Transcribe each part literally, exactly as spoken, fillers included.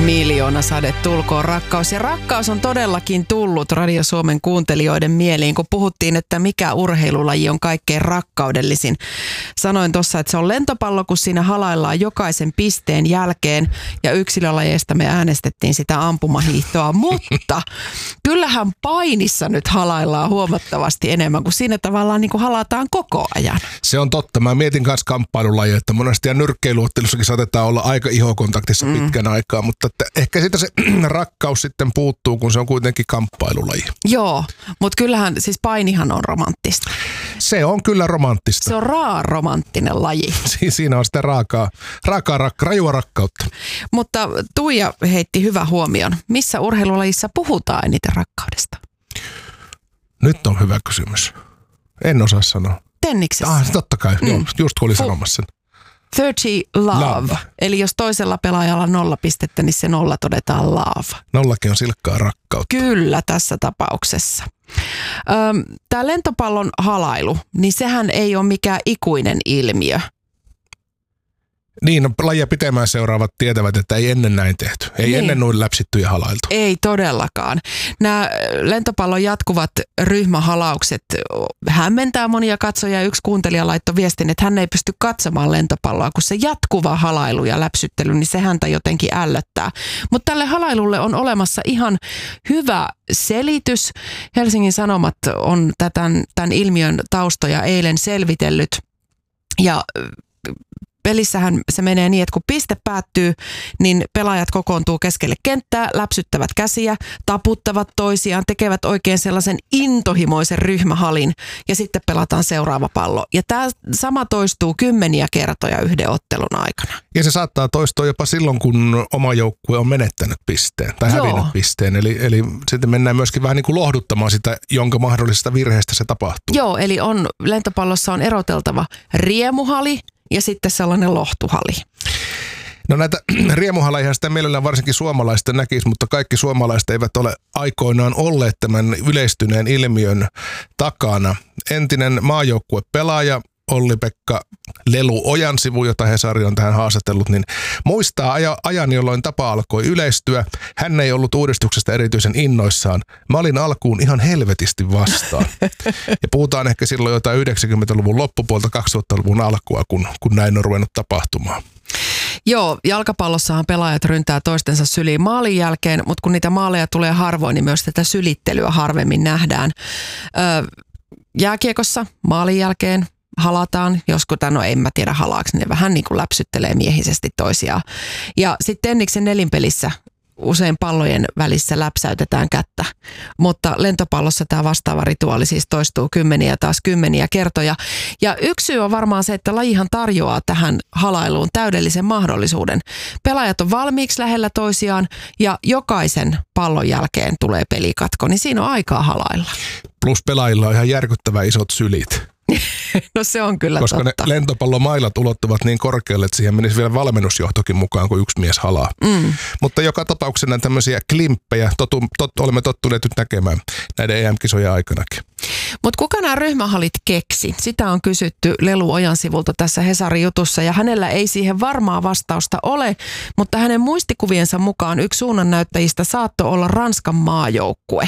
Miljoona sade tulkoon rakkaus. Ja rakkaus on todellakin tullut Radio Suomen kuuntelijoiden mieliin, kun puhuttiin, että mikä urheilulaji on kaikkein rakkaudellisin. Sanoin tuossa, että se on lentopallo, kun siinä halaillaan jokaisen pisteen jälkeen. Ja yksilölajeista me äänestettiin sitä ampumahiihtoa. Mutta kyllähän painissa nyt halaillaan huomattavasti enemmän, kuin siinä tavallaan niin kuin halataan koko ajan. Se on totta. Mä mietin kanssa kamppailulajia, että monesti ja nyrkkeilyottelussakin saatetaan olla aika ihokontaktissa mm. pitkän aikaa, mutta että ehkä siitä se rakkaus sitten puuttuu, kun se on kuitenkin kamppailulaji. Joo, mutta kyllähän siis painihan on romanttista. Se on kyllä romanttista. Se on raa-romanttinen laji. Si- siinä on sitä raakaa, raakaa rak- rajua rakkautta. Mutta Tuija heitti hyvä huomion. Missä urheilulajissa puhutaan eniten rakkaudesta? Nyt on hyvä kysymys. En osaa sanoa. Tenniksessä. Ah, totta kai. Mm. Joo, just kun oli sanomassa sen. thirty love. love. Eli jos toisella pelaajalla nolla pistettä, niin se nolla todetaan love. Nollakin on silkkaa rakkautta. Kyllä, tässä tapauksessa. Tämä lentopallon halailu, niin sehän ei ole mikään ikuinen ilmiö. Niin, no, lajia pitemmään seuraavat tietävät, että ei ennen näin tehty. Ei niin. ennen noin läpsitty ja halailtu. Ei todellakaan. Nämä lentopallon jatkuvat ryhmähalaukset hämmentää monia katsojia. Yksi kuuntelija laittoi viestin, että hän ei pysty katsomaan lentopalloa, kun se jatkuva halailu ja läpsyttely, niin se häntä jotenkin ällöttää. Mutta tälle halailulle on olemassa ihan hyvä selitys. Helsingin Sanomat on tämän, tämän ilmiön taustoja eilen selvitellyt ja pelissähän se menee niin, että kun piste päättyy, niin pelaajat kokoontuu keskelle kenttää, läpsyttävät käsiä, taputtavat toisiaan, tekevät oikein sellaisen intohimoisen ryhmähalin ja sitten pelataan seuraava pallo. Ja tämä sama toistuu kymmeniä kertoja yhden ottelun aikana. Ja se saattaa toistua jopa silloin, kun oma joukkue on menettänyt pisteen tai Joo. hävinnyt pisteen. Eli, eli sitten mennään myöskin vähän niin kuin lohduttamaan sitä, jonka mahdollisesta virheestä se tapahtuu. Joo, eli on, lentopallossa on eroteltava riemuhali ja sitten sellainen lohtuhali. No näitä riemuhaleja sitä mielellään varsinkin suomalaista näkisi, mutta kaikki suomalaiset eivät ole aikoinaan olleet tämän yleistyneen ilmiön takana. Entinen maajoukkuepelaaja Olli-Pekka Lelu Ojansivu, jota Hesari on tähän haastatellut, niin muistaa ajan, jolloin tapa alkoi yleistyä. Hän ei ollut uudistuksesta erityisen innoissaan. Mä olin alkuun ihan helvetisti vastaan. Ja puhutaan ehkä silloin jotain yhdeksänkymmentäluvun loppupuolta kaksituhattaluvun alkua, kun, kun näin on ruvennut tapahtumaan. Joo, jalkapallossahan pelaajat ryntää toistensa syliin maalin jälkeen, mutta kun niitä maaleja tulee harvoin, niin myös tätä sylittelyä harvemmin nähdään. Öö, jääkiekossa maalin jälkeen halataan, joskus, no en mä tiedä halaaks, ne vähän niin kuin läpsyttelee miehisesti toisiaan. Ja sitten tenniksen nelinpelissä usein pallojen välissä läpsäytetään kättä, mutta lentopallossa tämä vastaava rituaali siis toistuu kymmeniä ja taas kymmeniä kertoja. Ja yksi syy on varmaan se, että lajihan tarjoaa tähän halailuun täydellisen mahdollisuuden. Pelaajat on valmiiksi lähellä toisiaan ja jokaisen pallon jälkeen tulee pelikatko, niin siinä on aikaa halailla. Plus pelaajilla on ihan järkyttävän isot sylit. No se on kyllä Koska totta. ne lentopallomailat ulottuvat niin korkealle, että siihen menisi vielä valmennusjohtokin mukaan, kun yksi mies halaa. Mm. Mutta joka tapauksena tämmöisiä klimppejä totu, tot, olemme tottuneet nyt näkemään näiden E M-kisojen aikanakin. Mutta kuka nämä ryhmähalit keksi? Sitä on kysytty Lelu Ojansivulta tässä Hesarin jutussa ja hänellä ei siihen varmaa vastausta ole, mutta hänen muistikuviensa mukaan yksi suunnannäyttäjistä saattoi olla Ranskan maajoukkue.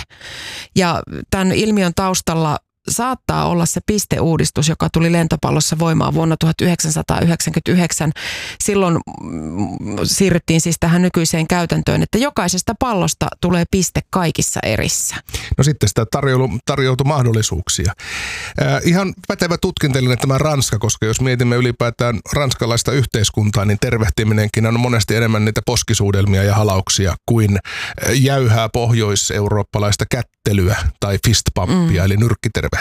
Ja tämän ilmiön taustalla saattaa olla se pisteuudistus, joka tuli lentopallossa voimaan vuonna tuhatyhdeksänsataayhdeksänkymmentäyhdeksän. Silloin siirryttiin siis tähän nykyiseen käytäntöön, että jokaisesta pallosta tulee piste kaikissa erissä. No sitten sitä tarjoutui, tarjoutui mahdollisuuksia. Äh, ihan pätevä tutkintelinen tämä Ranska, koska jos mietimme ylipäätään ranskalaista yhteiskuntaa, niin tervehtiminenkin on monesti enemmän niitä poskisuudelmia ja halauksia kuin jäyhää pohjois-eurooppalaista kättelyä tai fistpumpia, mm. eli nyrkkitervehdyksiä.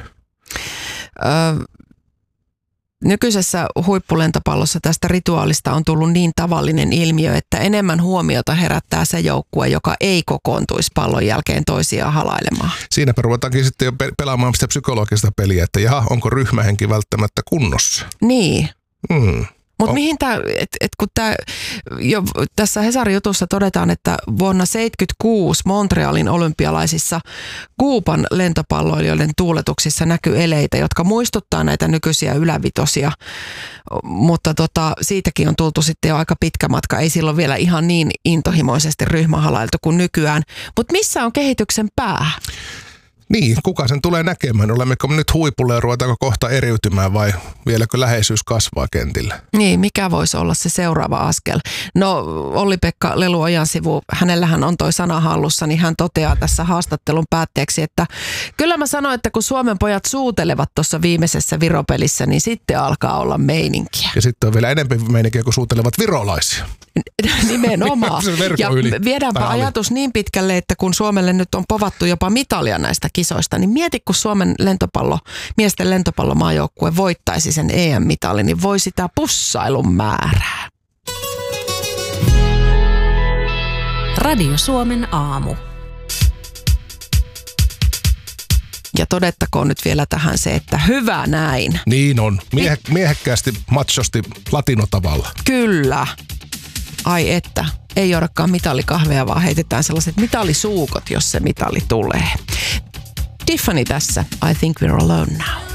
Öö, nykyisessä huippulentopallossa tästä rituaalista on tullut niin tavallinen ilmiö, että enemmän huomiota herättää se joukkue, joka ei kokoontuisi pallon jälkeen toisiaan halailemaan. Siinäpä ruvetaankin sitten jo pelaamaan sitä psykologista peliä, että jaha, onko ryhmähenki välttämättä kunnossa? Niin. Hmm. Mutta mihin tämä, että et kun tää, jo tässä Hesarin jutussa todetaan, että vuonna seitsemänkymmentäkuusi Montrealin olympialaisissa Kuuban lentopalloilijoiden tuuletuksissa näkyy eleitä, jotka muistuttaa näitä nykyisiä ylävitosia, mutta tota, siitäkin on tultu sitten jo aika pitkä matka, ei silloin vielä ihan niin intohimoisesti ryhmähalailtu kuin nykyään, mutta missä on kehityksen pää? Niin, kuka sen tulee näkemään? Olemmeko nyt huipulla ja ruvetaanko kohta eriytymään vai vieläkö läheisyys kasvaa kentillä? Niin, mikä voisi olla se seuraava askel? No Olli-Pekka Leluojan sivu, hänellähän on toi sana hallussa, niin hän toteaa tässä haastattelun päätteeksi, että kyllä mä sanoin, että kun Suomen pojat suutelevat tuossa viimeisessä viropelissä, niin sitten alkaa olla meininkiä. Ja sitten on vielä enemmän meininkiä, kun suutelevat virolaisia. Nimenomaan. Ja viedäänpä ajatus niin pitkälle, että kun Suomelle nyt on povattu jopa mitalia näistä kisoista, niin mieti, kun Suomen lentopallo, miesten lentopallomaajoukkue voittaisi sen E M-mitalin, niin voi sitä pussailun määrää. Radio Suomen aamu. Ja todettakoon nyt vielä tähän se, että hyvä näin. Niin on. Miehe, miehekkäästi, machosti, latinotavalla. Kyllä. Ai että, ei joudakaan mitalikahvea, vaan heitetään sellaiset mitalisuukot, jos se mitali tulee. Tiffany tässä, I think we're alone now.